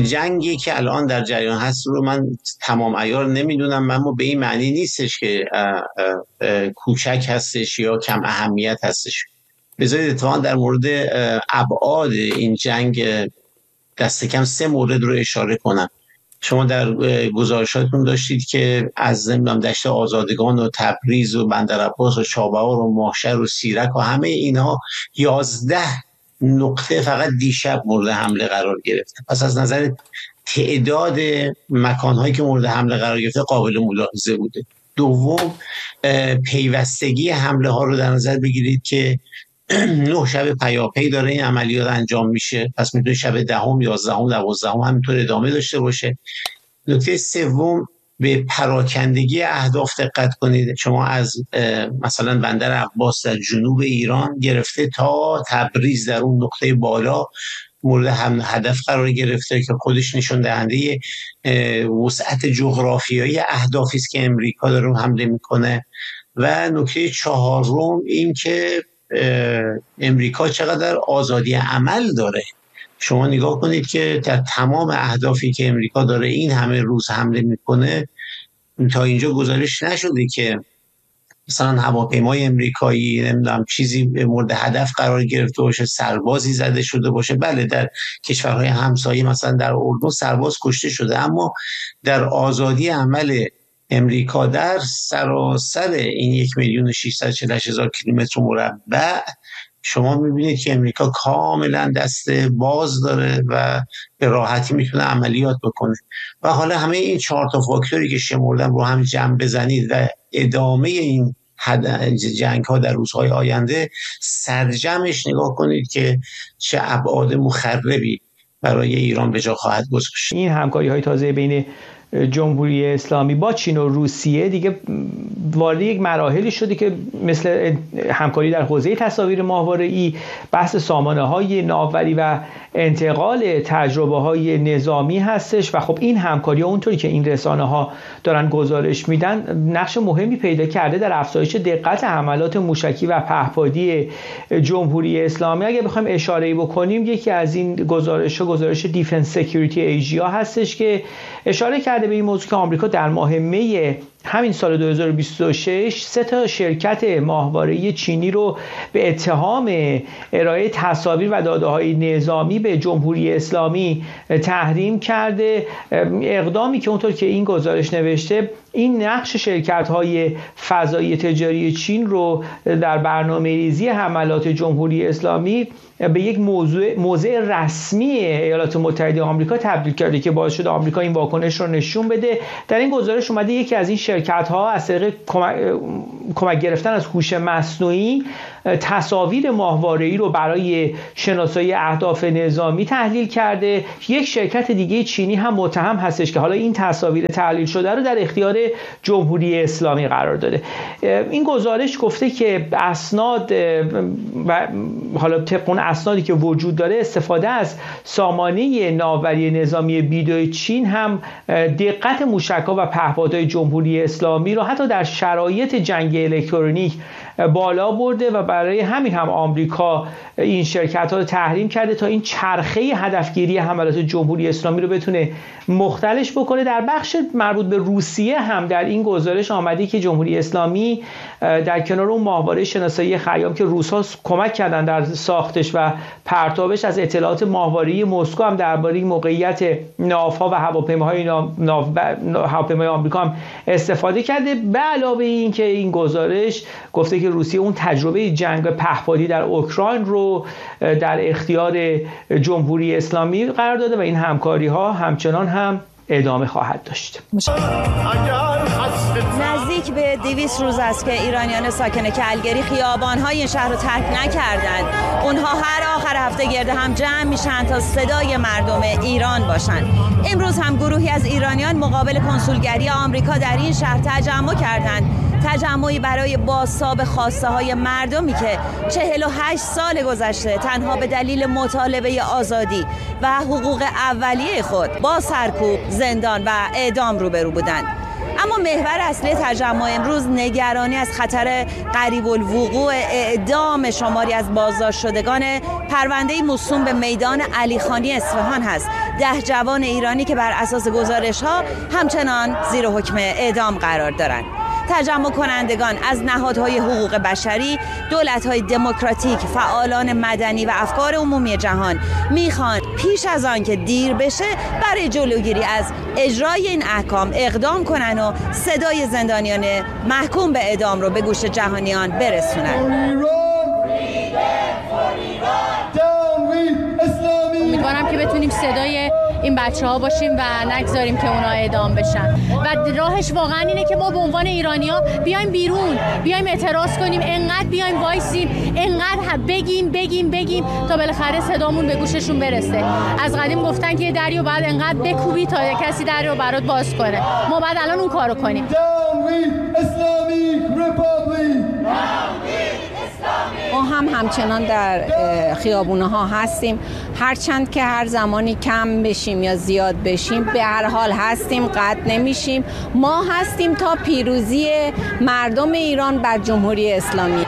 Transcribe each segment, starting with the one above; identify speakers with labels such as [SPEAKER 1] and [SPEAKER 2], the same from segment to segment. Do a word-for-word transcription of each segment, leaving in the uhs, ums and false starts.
[SPEAKER 1] جنگی که الان در جریان هست رو من تمام عیار نمیدونم، اما به این معنی نیستش که اه اه اه کوچک هستش یا کم اهمیت هستش. بذارید اتفاقا در مورد ابعاد این جنگ دست کم سه مورد رو اشاره کنم. شما در گزارشاتون داشتید که از نمیدونم دشت آزادگان و تبریز و بندرعباس و چابهار و ماهشهر و سیرک و همه اینها یازده نقطه فقط دیشب مورد حمله قرار گرفته. پس از نظر تعداد مکانهایی که مورد حمله قرار گرفته قابل ملاحظه بوده. دوم، پیوستگی حمله ها رو در نظر بگیرید که نه شب پیاپی داره این عملیات انجام میشه، پس میتونه شب دهم، یازدهم، دوازدهم همینطور ادامه داشته باشه. نکته سوم، به پراکندگی اهداف دقت کنید. شما از مثلا بندر عباس در جنوب ایران گرفته تا تبریز در اون نقطه بالا مورد هم هدف قرار گرفته که خودش نشون دهنده وسعت جغرافیایی اهدافی است که امریکا داره حمله میکنه. و نکته چهارم این که امریکا چقدر آزادی عمل داره. شما نگاه کنید که در تمام اهدافی که امریکا داره این همه روز حمله میکنه، تا اینجا گزارش نشده که مثلا هواپیمای امریکایی نمیدونم چیزی مورد هدف قرار گرفته باشه، سربازی زده شده باشه. بله در کشورهای همسایه مثلا در اردن سرباز کشته شده، اما در آزادی عمل امریکا در سراسر این یک میلیون و ششصد و چهل و هشت هزار کیلومتر مربع شما میبینید که امریکا کاملا دست باز داره و به راحتی میتونه عملیات بکنه. و حالا همه این چهار تا فاکتوری که شمردم رو هم جمع بزنید و ادامه این جنگ ها در روزهای آینده سرجمش نگاه کنید که چه ابعاد مخربی برای ایران به جا خواهد گذاشت.
[SPEAKER 2] این همکاری های تازه بین جمهوری اسلامی با چین و روسیه دیگه وارد یک مراحلی شده که مثل همکاری در حوزه تصاویر ماهواره‌ای، بحث سامانه های ناوبری و انتقال تجربه های نظامی هستش. و خب این همکاری ها اونطوری که این رسانه ها دارن گزارش میدن نقش مهمی پیدا کرده در افزایش دقت حملات موشکی و پهپادی جمهوری اسلامی. اگه بخوایم اشاره‌ای بکنیم، یکی از این گزارش ها گزارش دیفنس سکیوریتی ایژیا هستش که اشاره کرده به این موضوع که آمریکا در ماه می همین سال دو هزار و بیست و شش سه تا شرکت ماهواره‌ای چینی رو به اتهام ارائه تصاویر و داده‌های نظامی به جمهوری اسلامی تحریم کرده. اقدامی که اونطور که این گزارش نوشته این نقش شرکت‌های فضایی تجاری چین رو در برنامه‌ریزی حملات جمهوری اسلامی به یک موضوع موضع رسمی ایالات متحده آمریکا تبدیل کرده که باعث شده آمریکا این واکنش رو نشون بده. در این گزارش اومده یکی از این شرکت‌ها از طریق کمک, کمک گرفتن از هوش مصنوعی تصاویر ماهواره‌ای رو برای شناسایی اهداف نظامی تحلیل کرده. یک شرکت دیگه چینی هم متهم هستش که حالا این تصاویر تحلیل شده رو در اختیار جمهوری اسلامی قرار داده. این گزارش گفته که اسناد و حالا طبق اون اسنادی که وجود داره استفاده از سامانه ناوبری نظامی بیدو چین هم دقت موشک‌ها و پهپادهای جمهوری اسلامی رو حتی در شرایط جنگ الکترونیک بالا برده و برای همین هم آمریکا این شرکت‌ها رو تحریم کرده تا این چرخه هدفگیری حملات جمهوری اسلامی رو بتونه مختلش بکنه. در بخش مربوط به روسیه هم در این گزارش آمده که جمهوری اسلامی در کنار اون ماهواره شناسایی خیام که روس‌ها کمک کردن در ساختش و پرتابش، از اطلاعات ماهواره‌ای مسکو هم درباره موقعیت ناوها و هواپیماهای هواپیمای آمریکا هم استفاده کرده. به علاوه این که این گزارش گفته که روسیه اون تجربه جنگ پهپادی در اوکراین رو در اختیار جمهوری اسلامی قرار داده و این همکاری ها همچنان هم ادامه خواهد داشت.
[SPEAKER 3] نزدیک به دویست روز است که ایرانیان ساکن کلگری خیابان‌های این شهر رو ترک نکردند. اونها هر آخر هفته گرد هم جمع میشن تا صدای مردم ایران باشن. امروز هم گروهی از ایرانیان مقابل کنسولگری آمریکا در این شهر تجمع کردند. تجمعی برای بازتاب خواسته های مردمی که چهل و هشت سال گذشته تنها به دلیل مطالبه آزادی و حقوق اولیه خود با سرکوب، زندان و اعدام روبرو بودند. اما محور اصلی تجمع امروز نگرانی از خطر قریب الوقوع اعدام شماری از بازداشت شدگان پرونده موسوم به میدان علیخانی اصفهان هست. ده جوان ایرانی که بر اساس گزارش ها همچنان زیر حکم اعدام قرار دارند. تجمع کنندگان از نهادهای حقوق بشری، دولت‌های دموکراتیک، فعالان مدنی و افکار عمومی جهان میخوان پیش از آن که دیر بشه برای جلوگیری از اجرای این احکام اقدام کنن و صدای زندانیان محکوم به اعدام رو به گوش جهانیان برسونن.
[SPEAKER 4] امیدوارم که بتونیم صدای این بچه ها باشیم و نگذاریم که اونا اعدام بشن و راهش واقعا اینه که ما به عنوان ایرانی‌ها بیایم بیرون، بیایم اعتراض کنیم، انقدر بیایم وایسیم، انقدر بگیم بگیم بگیم تا بالاخره صدامون به گوششون برسه. از قدیم گفتن که دریو بعد انقدر بکوبی تا کسی دریو برات باز کنه. ما بعد الان اون کارو کنیم.
[SPEAKER 5] ما هم همچنان در خیابونه ها هستیم، هرچند که هر زمانی کم بشیم یا زیاد بشیم به هر حال هستیم، قطع نمیشیم. ما هستیم تا پیروزی مردم ایران بر جمهوری اسلامی.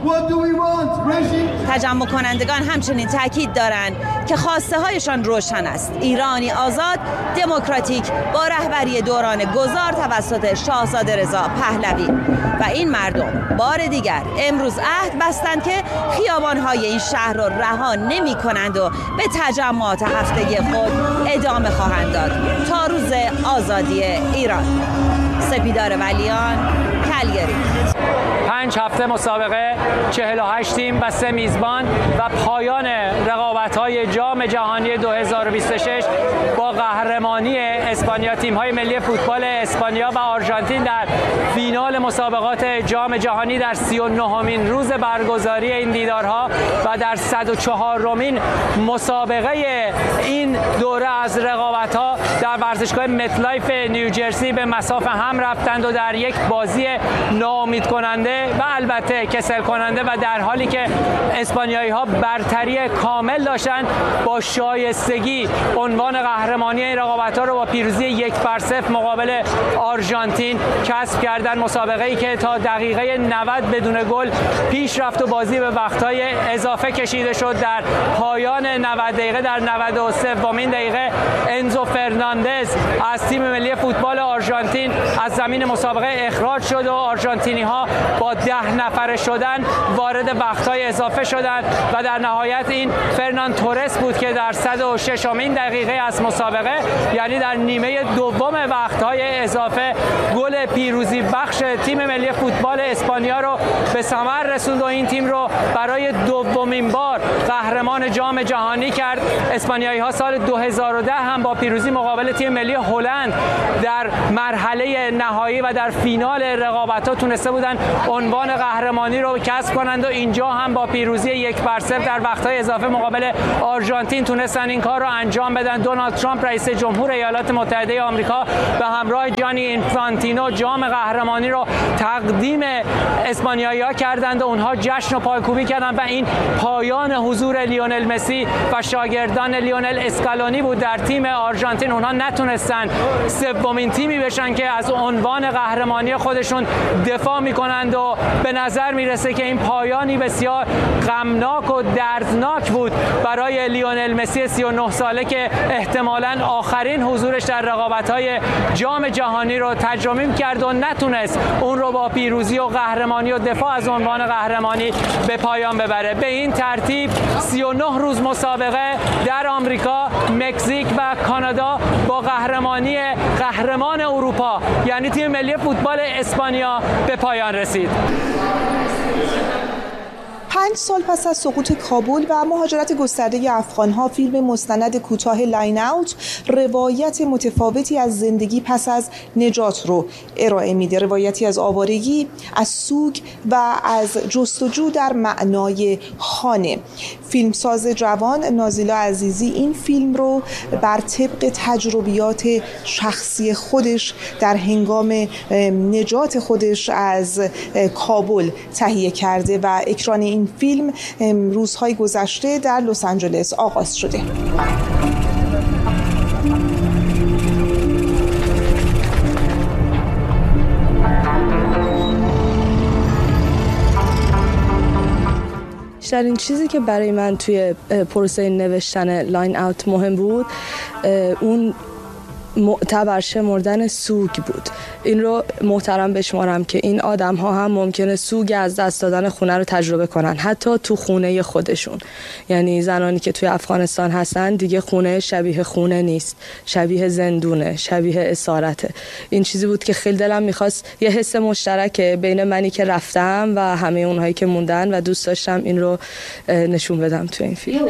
[SPEAKER 3] تجمع کنندگان همچنین تاکید دارند که خواسته هایشان روشن است: ایرانی آزاد، دموکراتیک، با رهبری دوران گذار توسط شاهزاده رضا پهلوی. و این مردم بار دیگر امروز عهد بستند که خیابان‌های این شهر را رها نمی‌کنند و به تجمعات هفتگی خود ادامه خواهند داد تا روز آزادی ایران. سپیدار ولیان، کلگری.
[SPEAKER 6] پنج هفته مسابقه، چهل و هشت تیم و سه میزبان و پایان رقابت‌های جام جهانی دو هزار و بیست و شش با قهرمانی اسپانیا. تیم‌های ملی فوتبال اسپانیا و آرژانتین در فینال مسابقات جام جهانی در سی و نهمین روز برگزاری این دیدارها و در صد و چهارمین مسابقه این دوره از رقابت‌ها در ورزشگاه متلایف نیوجرسی به مصاف هم رفتند و در یک بازی ناامید کننده و البته کسل کننده و در حالی که اسپانیایی ها برتری کامل داشتند با شایستگی عنوان قهرمانی این رقابت ها رو با پیروزی یک بر صفر مقابل آرژانتین کسب کردند. مسابقه ای که تا دقیقه نود بدون گل پیش رفت و بازی به وقت‌های اضافه کشیده شد. در پایان نود دقیقه در نود و سومین دقیقه انزو فرناندز از تیم ملی فوتبال آرژانتین از زمین مسابقه اخراج شد و آرژانتینی ها با ده نفره شدن وارد وقت‌های اضافه شدند و در نهایت این فرنان تورس بود که در صد و ششمین دقیقه از مسابقه، یعنی در نیمه دوم وقت‌های اضافه، گل پیروزی بخش تیم ملی فوتبال اسپانیا رو به ثمر رسوند و این تیم رو برای دومین بار قهرمان جام جهانی کرد. اسپانیایی ها سال دو هزار و ده هم با پیروزی مقابل تیم ملی هلند در مرحله نهایی و در فینال رقابت‌ها تونسته بودن عنوان قهرمانی رو کسب کنند و اینجا هم با پیروزی یک بر صفر در وقت‌های اضافه مقابل آرژانتین تونستن این کار رو انجام بدن. دونالد ترامپ رئیس جمهور ایالات متحده آمریکا به همراه جانی اینفانتینو جام قهرمانی رو تقدیم اسپانیایی‌ها کردند و اونها جشن و پایکوبی کردند و این پایان حضور لیونل مسی و شاگردان لیونل اسکالونی بود در تیم آرژانتین. اونها نتونستن سومین تیمی بشن که از عنوان قهرمانی خودشون دفاع میکنند و به نظر میرسه که این پایانی بسیار غمناک و دردناک بود برای لیونل مسی سی و نه ساله که احتمالاً آخرین حضورش در رقابت‌های جام جهانی رو تجربه کرد و نتونست اون رو با پیروزی و قهرمانی و دفاع از عنوان قهرمانی به پایان ببره. به این ترتیب سی و نه روز مسابقه در آمریکا، مکزیک و کانادا با قهرمانی قهرمان اروپا یعنی تیم ملی فوتبال اسپانیا به پایان رسید.
[SPEAKER 7] پنج سال پس از سقوط کابل و مهاجرت گسترده افغان‌ها، فیلم مستند کوتاه لاین اوت روایت متفاوتی از زندگی پس از نجات رو ارائه میده. روایتی از آوارگی، از سوگ و از جستجو در معنای خانه. فیلمساز جوان نازیلا عزیزی این فیلم رو بر طبق تجربیات شخصی خودش در هنگام نجات خودش از کابل تهیه کرده و اکران این فیلم روزهای گذشته در لس آنجلس آغاز شده.
[SPEAKER 8] بیشترین چیزی که برای من توی پروسه نوشتن لاین اوت مهم بود اون معتبر شمردن سوگ بود. این رو محترم بشمارم که این آدم ها هم ممکنه سوگ از دست دادن خونه رو تجربه کنن، حتی تو خونه خودشون. یعنی زنانی که توی افغانستان هستن دیگه خونه شبیه خونه نیست، شبیه زندونه، شبیه اسارته. این چیزی بود که خیلی دلم میخواست یه حس مشترک بین منی که رفتم و همه اونهایی که موندن و دوست داشتم این رو نشون بدم توی این فیلم.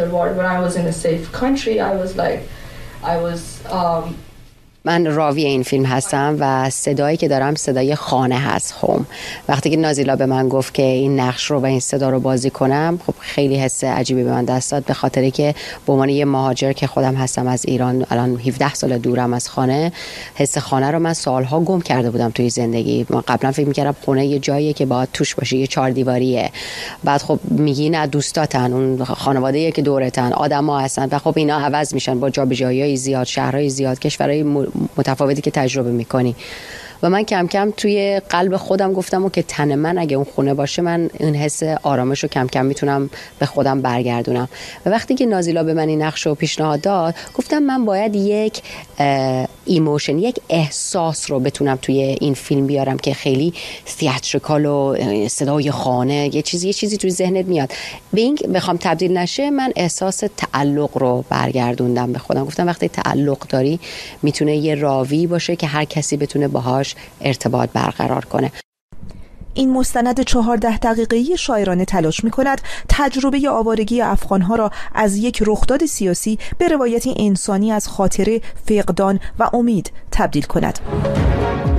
[SPEAKER 9] من راوی این فیلم هستم و صدایی که دارم صدای خانه هست، هوم. وقتی که نازیلا به من گفت که این نقش رو و این صدا رو بازی کنم، خب خیلی حس عجیبی به من دست داد، به خاطری که به عنوان یه مهاجر که خودم هستم از ایران، الان هفده سال دورم از خانه، حس خانه رو من سالها گم کرده بودم توی زندگی. من قبلا فکر می‌کردم خونه یه جاییه که باید توش باشی، یه چهار دیواریه. بعد خب میگی نه، دوستاتن، اون خانواده‌ای که دورتن، آدم‌ها هستن و خب اینا عوض میشن با جابجایی‌های زیاد، شهرهای زیاد، کشورهای متفاوتی که تجربه میکنی. و من کم کم توی قلب خودم گفتم و که تن من اگه اون خونه باشه، من این حس آرامش رو کم کم میتونم به خودم برگردونم. و وقتی که نازیلا به من این نقش رو پیشنهاد داد، گفتم من باید یک ایموشن، یک احساس رو بتونم توی این فیلم بیارم که خیلی تئاتریکال و صدای خانه، یه چیزی یه چیزی توی ذهنت میاد. به این بخوام تبدیل نشه، من احساس تعلق رو برگردوندم به خودم. گفتم وقتی تعلق داری، میتونه یه راوی باشه که هر کسی بتونه باهاش ارتباط برقرار کنه.
[SPEAKER 7] این مستند چهارده دقیقه‌ای شاعرانه تلاش می‌کند تجربه آوارگی افغان‌ها را از یک رخداد سیاسی به روایتی انسانی از خاطره، فقدان و امید تبدیل کند.